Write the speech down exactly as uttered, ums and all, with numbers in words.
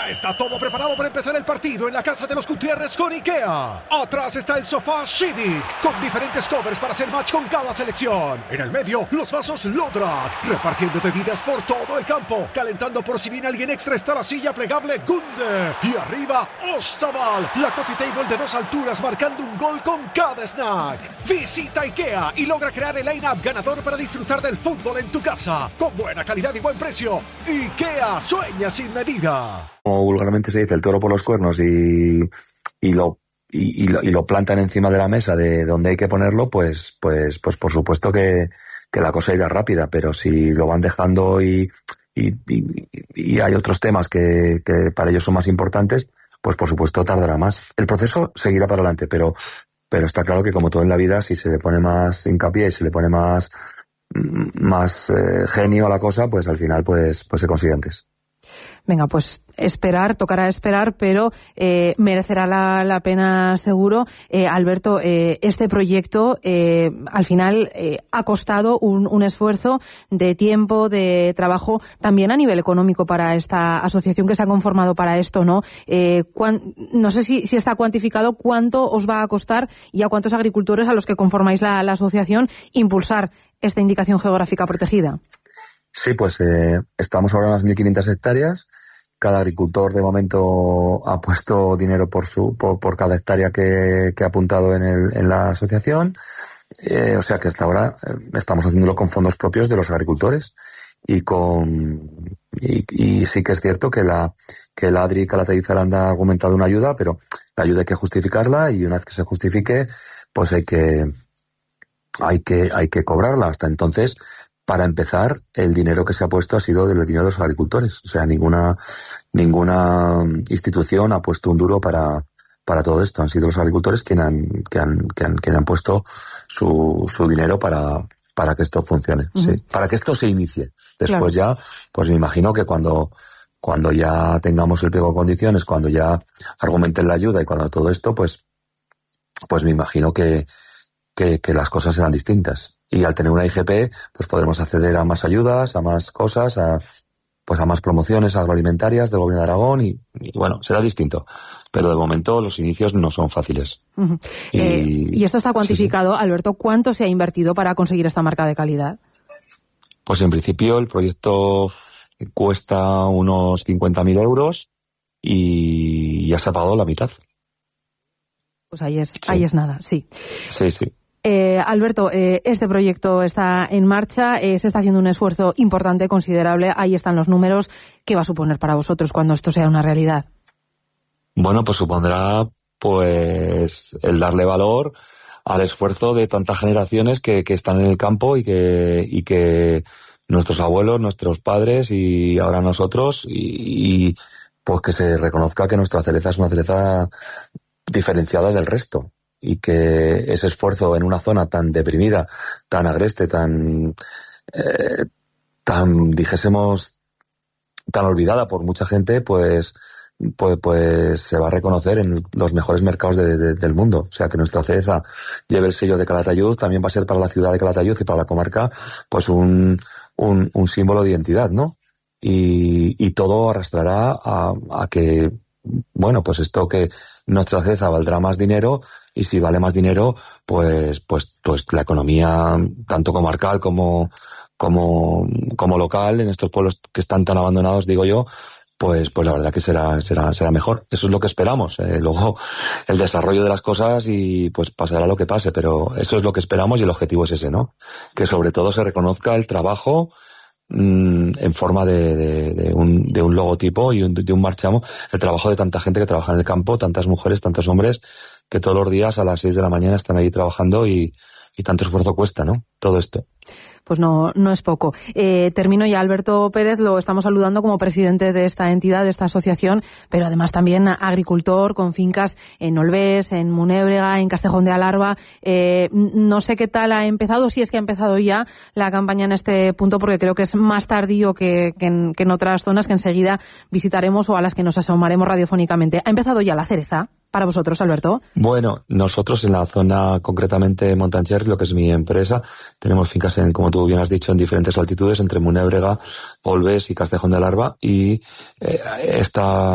Ya está todo preparado para empezar el partido en la casa de los Gutiérrez con IKEA. Atrás está el sofá Civic, con diferentes covers para hacer match con cada selección. En el medio, los vasos Lodrat, repartiendo bebidas por todo el campo. Calentando por si viene alguien extra está la silla plegable Gunde. Y arriba, Ostaval, la coffee table de dos alturas marcando un gol con cada snack. Visita IKEA y logra crear el line-up ganador para disfrutar del fútbol en tu casa. Con buena calidad y buen precio. IKEA sueña sin medida. Como vulgarmente se dice, el toro por los cuernos y, y, lo, y, y, lo, y lo plantan encima de la mesa de donde hay que ponerlo, pues pues pues por supuesto que, que la cosa irá rápida, pero si lo van dejando y, y, y, y hay otros temas que, que para ellos son más importantes, pues por supuesto tardará más. El proceso seguirá para adelante, pero, pero está claro que como todo en la vida, si se le pone más hincapié y se le pone más, más eh, genio a la cosa, pues al final pues, pues se consigue antes. Venga, pues esperar, tocará esperar, pero eh, merecerá la, la pena seguro. Eh, Alberto, eh, este proyecto eh, al final eh, ha costado un, un esfuerzo de tiempo, de trabajo, también a nivel económico para esta asociación que se ha conformado para esto, ¿no? Eh, cuan, no sé si, si está cuantificado cuánto os va a costar y a cuántos agricultores a los que conformáis la, la asociación impulsar esta indicación geográfica protegida. Sí, pues eh, estamos ahora en las mil quinientas hectáreas. Cada agricultor de momento ha puesto dinero por su por, por cada hectárea que, que ha apuntado en, el, en la asociación. Eh, o sea que hasta ahora eh, estamos haciéndolo con fondos propios de los agricultores y con y, y sí que es cierto que la que el ADRI y Calatayud Zaranda ha argumentado una ayuda, pero la ayuda hay que justificarla y una vez que se justifique, pues hay que hay que hay que cobrarla. Hasta entonces, para empezar, el dinero que se ha puesto ha sido del dinero de los agricultores. O sea, ninguna ninguna institución ha puesto un duro para para todo esto. Han sido los agricultores quienes han que han que han, quien han puesto su su dinero para para que esto funcione, uh-huh. sí, para que esto se inicie. Después claro. ya, pues me imagino que cuando cuando ya tengamos el pliego de condiciones, cuando ya argumenten la ayuda y cuando todo esto, pues pues me imagino que que, que las cosas serán distintas. Y al tener una I G P, pues podremos acceder a más ayudas, a más cosas, a pues a más promociones agroalimentarias del Gobierno de Aragón y, y bueno, será distinto. Pero de momento los inicios no son fáciles. Uh-huh. Y, eh, y esto está cuantificado, sí, sí. Alberto, ¿cuánto se ha invertido para conseguir esta marca de calidad? Pues en principio el proyecto cuesta unos cincuenta mil euros y ya se ha pagado la mitad. Pues ahí es, sí. ahí es nada, sí. Sí, sí. Eh, Alberto, eh, este proyecto está en marcha, eh, se está haciendo un esfuerzo importante, considerable, ahí están los números. ¿Qué va a suponer para vosotros cuando esto sea una realidad? Bueno, pues supondrá pues el darle valor al esfuerzo de tantas generaciones que, que están en el campo y que, y que nuestros abuelos, nuestros padres y ahora nosotros y, y pues que se reconozca que nuestra cereza es una cereza diferenciada del resto. Y que ese esfuerzo en una zona tan deprimida, tan agreste, tan, eh, tan, dijésemos, tan olvidada por mucha gente, pues, pues, pues se va a reconocer en los mejores mercados de, de, del mundo. O sea, que nuestra cereza lleve el sello de Calatayud, también va a ser para la ciudad de Calatayud y para la comarca, pues un, un, un símbolo de identidad, ¿no? Y, y todo arrastrará a, a que, bueno, pues esto que nuestra cereza valdrá más dinero y si vale más dinero, pues, pues, pues la economía tanto comarcal como, como, como local en estos pueblos que están tan abandonados, digo yo, pues, pues la verdad que será, será, será mejor. Eso es lo que esperamos. Eh, luego el desarrollo de las cosas y pues pasará lo que pase, pero eso es lo que esperamos y el objetivo es ese, ¿no? Que sobre todo se reconozca el trabajo en forma de, de, de, un, de un logotipo y un, de un marchamo, el trabajo de tanta gente que trabaja en el campo, tantas mujeres, tantos hombres, que todos los días a las seis de la mañana están ahí trabajando y, y tanto esfuerzo cuesta, ¿no? Todo esto. Pues no, no es poco. Eh, termino ya. Alberto Pérez lo estamos saludando como presidente de esta entidad, de esta asociación, pero además también agricultor con fincas en Olvés, en Munébrega, en Castejón de Alarba. Eh, no sé qué tal ha empezado, si es que ha empezado ya la campaña en este punto, porque creo que es más tardío que, que, en, que en otras zonas que enseguida visitaremos o a las que nos asomaremos radiofónicamente. ¿Ha empezado ya la cereza para vosotros, Alberto? Bueno, nosotros en la zona, concretamente Montancherry, lo que es mi empresa, tenemos fincas, en, como tú bien has dicho, en diferentes altitudes, entre Munébrega, Olvés y Castejón de Alarba, y eh, esta